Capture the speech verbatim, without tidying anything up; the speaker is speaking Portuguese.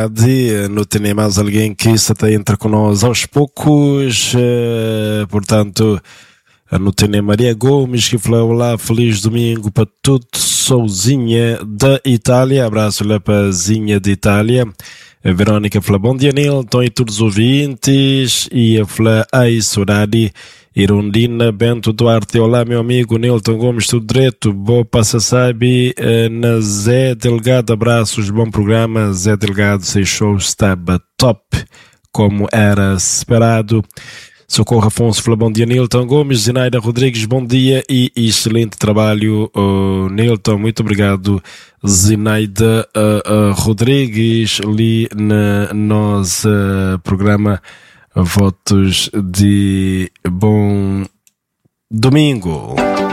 De, não tem mais alguém que se entra com nós aos poucos, eh, portanto, não tem Maria Gomes que falou lá, feliz domingo para tudo, Souzinha da Itália, abraço lá para a Zinha de Itália. A Verônica fala, bom dia Nilton e todos os ouvintes, e a fala, ai Sorari, Irondina, Bento Duarte, olá meu amigo Nilton Gomes, tudo direito, boa passa sabe, na Zé Delgado, abraços, bom programa, Zé Delgado, seu show estava top, como era esperado. Socorro Afonso fala, bom dia Nilton Gomes, Zinaida Rodrigues, bom dia e excelente trabalho, uh, Nilton, muito obrigado Zinaida uh, uh, Rodrigues, ali no nosso uh, programa, votos de bom domingo.